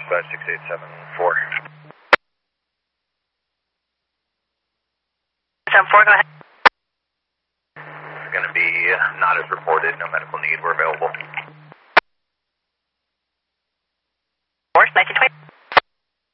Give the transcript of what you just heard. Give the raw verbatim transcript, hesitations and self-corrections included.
dispatch six eight seven four. seven four, go ahead. It's going to be not as reported, no medical need, we're available. Horse, nineteen twenty.